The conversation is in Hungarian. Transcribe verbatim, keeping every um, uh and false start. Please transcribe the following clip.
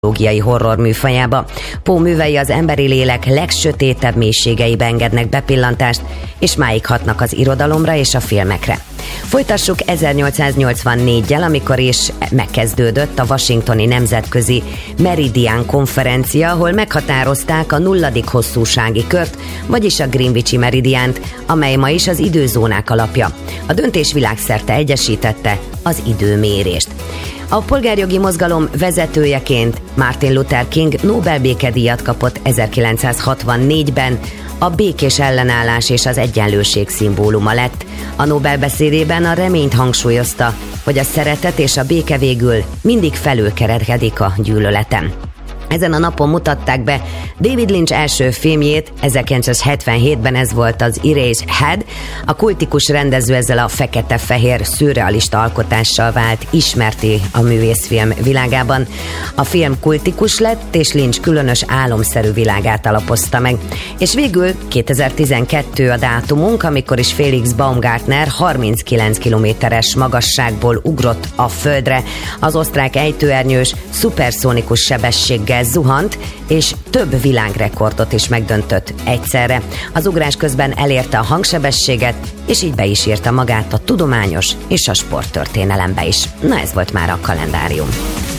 pszichológiai horror műfajába. Poe művei az emberi lélek legsötétebb mélységeibe engednek bepillantást, és máig hatnak az irodalomra és a filmekre. Folytassuk ezernyolcszáznyolcvannéggyel, amikor is megkezdődött a Washingtoni Nemzetközi Meridian konferencia, ahol meghatározták a nulladik hosszúsági kört, vagyis a Greenwichi Meridiánt, amely ma is az időzónák alapja. A döntés világszerte egyesítette az időmérést. A polgárjogi mozgalom vezetőjeként Martin Luther King Nobel békedíjat kapott ezerkilencszázhatvannégyben, a békés ellenállás és az egyenlőség szimbóluma lett. A Nobel beszédében a reményt hangsúlyozta, hogy a szeretet és a béke végül mindig felülkerekedik a gyűlöleten. Ezen a napon mutatták be David Lynch első filmjét, ezerkilencszázhetvenhétben ez volt az Eraserhead. A kultikus rendező ezzel a fekete-fehér szürrealista alkotással vált ismerté a művészfilm világában. A film kultikus lett, és Lynch különös álomszerű világát alapozta meg. És végül kétezer-tizenkettő a dátumunk, amikor is Felix Baumgartner harminckilenc kilométeres magasságból ugrott a földre. Az osztrák ejtőernyős szuperszónikus sebességgel zuhant, és több világrekordot is megdöntött egyszerre. Az ugrás közben elérte a hangsebességet, és így be is írta magát a tudományos és a sporttörténelembe is. Na, ez volt már a kalendárium.